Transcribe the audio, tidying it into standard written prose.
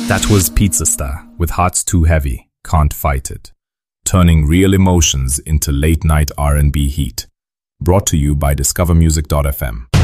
That was Pizza Star with Hearts Too Heavy, Can't Fight It, turning real emotions into late-night R&B heat. Brought to you by discovermusic.fm.